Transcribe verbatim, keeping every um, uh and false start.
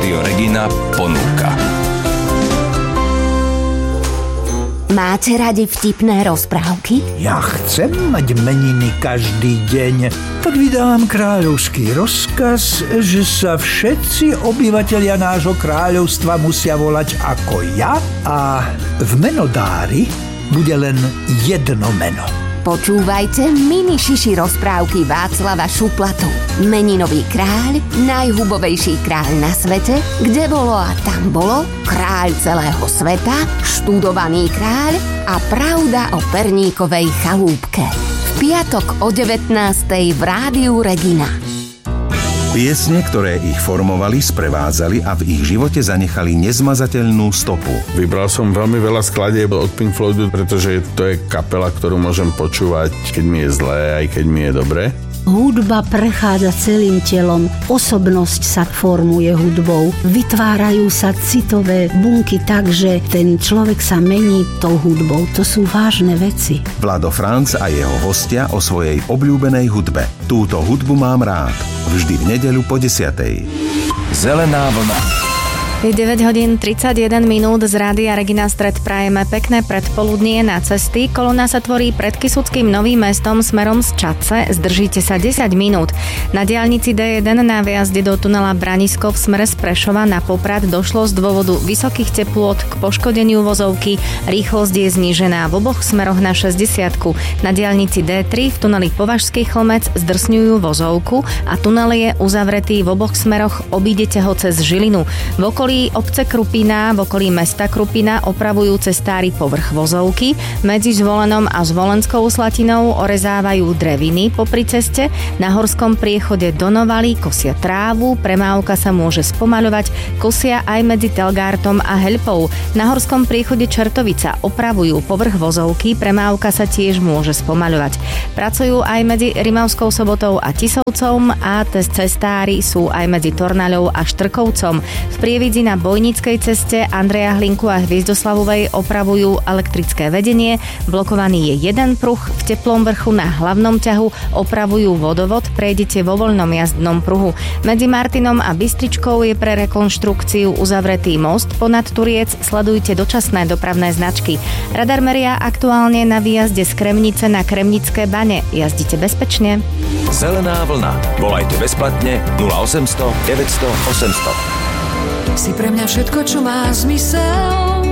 Rádio Regina ponúka. Máte radi vtipné rozprávky? Ja chcem mať meniny každý deň. Tak vydávam kráľovský rozkaz, že sa všetci obyvatelia nášho kráľovstva musia volať ako ja a v menodári bude len jedno meno. Počúvajte mini šiši rozprávky Václava Šuplatu. Meninový kráľ, najhubovejší kráľ na svete, kde bolo a tam bolo, kráľ celého sveta, študovaný kráľ a pravda o perníkovej chalúbke. V piatok o devätnástej v Rádiu Regina. Piesne, ktoré ich formovali, sprevádzali a v ich živote zanechali nezmazateľnú stopu. Vybral som veľmi veľa skladieb od Pink Floydu, pretože to je kapela, ktorú môžem počúvať, keď mi je zlé, aj keď mi je dobre. Hudba prechádza celým telom, osobnosť sa formuje hudbou, vytvárajú sa citové bunky tak, že ten človek sa mení tou hudbou. To sú vážne veci. Vlado Franc a jeho hostia o svojej obľúbenej hudbe. Túto hudbu mám rád. Vždy v nedeľu po desiatej. Zelená vlna. Je deväť hodín tridsaťjeden minút, z Rádia Regina Stred prajeme pekné predpoludnie na cesty. Kolóna sa tvorí pred Kysuckým Novým Mestom smerom z Čadce. Zdržíte sa desať minút. Na diaľnici dé jeden na viazde do tunela Branisko v smere z Prešova na Poprad došlo z dôvodu vysokých teplôt k poškodeniu vozovky. Rýchlosť je znížená v oboch smeroch na šesťdesiatku. Na diaľnici dé tri v tuneli Považský Chlmec zdrsňujú vozovku a tunel je uzavretý v oboch smeroch. Obídete ho cez Žilinu. V okolí obce Krupina, v okolí mesta Krupina opravujú cestári povrch vozovky. Medzi Zvolenom a Zvolenskou Slatinou orezávajú dreviny popri ceste. Na horskom priechode do Novaly kosia trávu, premávka sa môže spomaľovať, kosia aj medzi Telgártom a Helpou. Na horskom priechode Čertovica opravujú povrch vozovky, premávka sa tiež môže spomaľovať. Pracujú aj medzi Rimavskou Sobotou a Tisovcom a cestári sú aj medzi Tornaľou a Štrkovcom. V Prievidzi na Bojnickej ceste Andreja Hlinku a Hviezdoslavovej opravujú elektrické vedenie, blokovaný je jeden pruh, v Teplom Vrchu na hlavnom ťahu opravujú vodovod, prejdete vo voľnom jazdnom pruhu. Medzi Martinom a Bystričkou je pre rekonštrukciu uzavretý most ponad Turiec, sledujte dočasné dopravné značky. Radar meria aktuálne na výjazde z Kremnice na Kremnické Bane. Jazdite bezpečne. Zelená vlna. Volajte bezplatne nula osemsto deväťsto osemsto. Si pre mňa všetko, čo má zmysel.